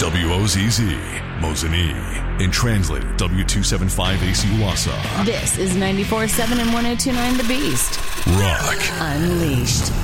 WOZZ, Mosinee. And translated W275 AC Wausau. This is 94.7 and 102.9 The Beast. Rock Unleashed.